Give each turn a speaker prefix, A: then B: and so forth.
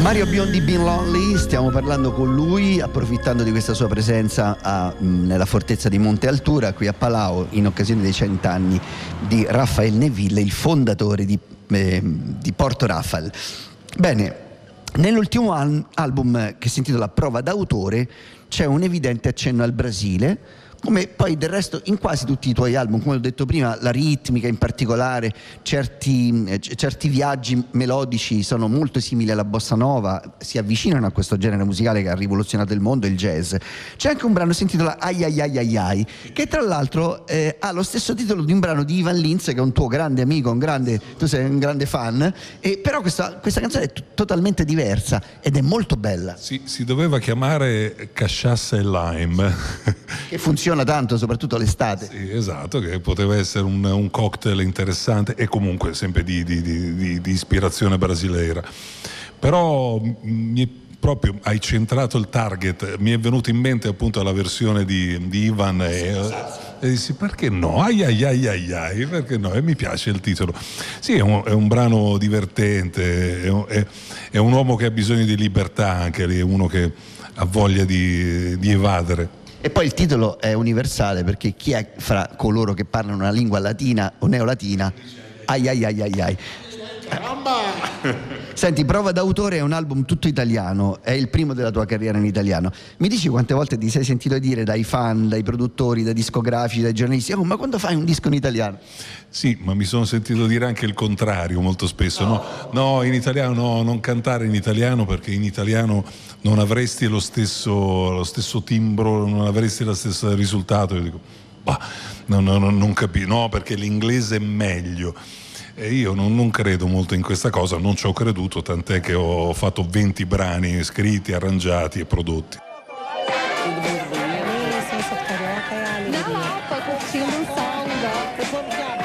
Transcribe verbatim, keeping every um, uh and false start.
A: Mario Biondi, Been Lonely, stiamo parlando con lui approfittando di questa sua presenza a, mh, nella fortezza di Monte Altura qui a Palau in occasione dei cent'anni di Raphael Neville, il fondatore di, eh, di Porto Raffal. Bene, nell'ultimo al- album che si intitola Prova d'autore c'è un evidente accenno al Brasile, come poi del resto in quasi tutti i tuoi album, come ho detto prima, la ritmica in particolare, certi, eh, certi viaggi melodici sono molto simili alla bossa nova, si avvicinano a questo genere musicale che ha rivoluzionato il mondo, il jazz. C'è anche un brano che si intitola Ai ai ai ai ai, che tra l'altro eh, ha lo stesso titolo di un brano di Ivan Lins, che è un tuo grande amico, un grande, tu sei un grande fan, e però questa, questa canzone è t- totalmente diversa ed è molto bella.
B: Si, si doveva chiamare Cachaça e Lime.
A: Che funziona tanto, soprattutto l'estate.
B: Sì, esatto, che poteva essere un, un cocktail interessante e comunque sempre di, di, di, di, di ispirazione brasileira. Però mi, proprio hai centrato il target, mi è venuto in mente appunto la versione di, di Ivan e, e dissi perché no, ai ai ai ai ai, perché no, e mi piace il titolo. Sì, è un, è un brano divertente, è un, è, è un uomo che ha bisogno di libertà anche lì, è uno che ha voglia di, di evadere.
A: E poi il titolo è universale, perché chi è fra coloro che parlano una lingua latina o neolatina? Ai ai ai ai ai. Senti, Prova d'autore è un album tutto italiano, è il primo della tua carriera in italiano. Mi dici quante volte ti sei sentito dire dai fan, dai produttori, dai discografici, dai giornalisti: oh, ma quando fai un disco in italiano?
B: Sì, ma mi sono sentito dire anche il contrario molto spesso. No, no, in italiano no, non cantare in italiano, perché in italiano non avresti lo stesso, lo stesso timbro, non avresti lo stesso risultato. Io dico, bah, no, no, no, non capisco, no, perché l'inglese è meglio. E io non, non credo molto in questa cosa, non ci ho creduto, tant'è che ho fatto venti brani scritti, arrangiati e prodotti.
C: Não, pô, curtindo o som, igual.